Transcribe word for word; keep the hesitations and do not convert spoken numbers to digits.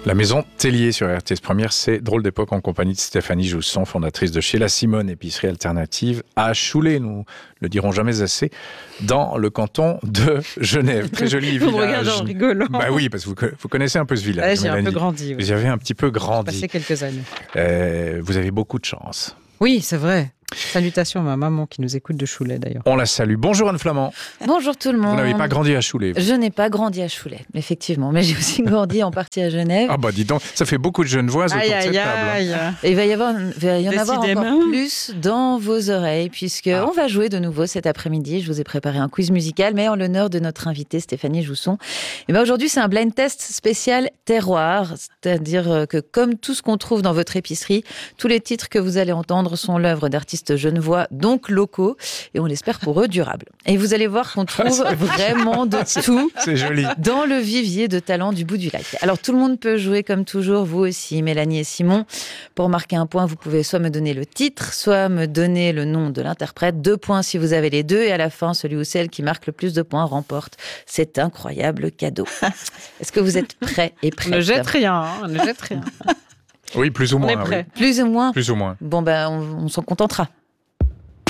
La maison Tellier sur R T S Première, c'est Drôle d'époque en compagnie de Stéphanie Jousson, fondatrice de chez La Simone, épicerie alternative à Choulé, nous le dirons jamais assez, dans le canton de Genève. Très joli vous village. Vous me regardez en rigolant. Bah oui, parce que vous, vous connaissez un peu ce village. Ouais, j'ai Mélanie. un peu grandi. Oui. Vous y avez un petit peu grandi. Passé quelques années. Euh, vous avez beaucoup de chance. Oui, c'est vrai. Salutations à ma maman qui nous écoute de Choulé d'ailleurs. On la salue. Bonjour Anne Flamand. Bonjour tout le monde. Vous n'avez pas grandi à Choulé. Vous. Je n'ai pas grandi à Choulé, effectivement, mais j'ai aussi grandi en partie à Genève. Ah bah dis donc, ça fait beaucoup de Genevoises autour Aïe, de cette aïe, table. aïe. Et il va y, avoir, il va y en avoir Décidément. encore plus dans vos oreilles, puisque Ah. on va jouer de nouveau cet après-midi. Je vous ai préparé un quiz musical, mais en l'honneur de notre invitée Stéphanie Jousson. Et ben aujourd'hui, c'est un blind test spécial terroir, c'est-à-dire que comme tout ce qu'on trouve dans votre épicerie, tous les titres que vous allez entendre sont l'œuvre d'artistes genevois, donc locaux, et on l'espère pour eux durables. Et vous allez voir qu'on trouve vraiment de tout C'est joli. dans le vivier de talents du bout du lac. Alors tout le monde peut jouer comme toujours, vous aussi, Mélanie et Simon. Pour marquer un point, vous pouvez soit me donner le titre, soit me donner le nom de l'interprète. Deux points si vous avez les deux, et à la fin, celui ou celle qui marque le plus de points remporte cet incroyable cadeau. Est-ce que vous êtes prêts et prêtes? Ne jette rien, hein, ne jette rien. Oui, plus ou On moins. est prêts. Oui. Plus ou moins? Plus ou moins. Bon ben, on, on s'en contentera.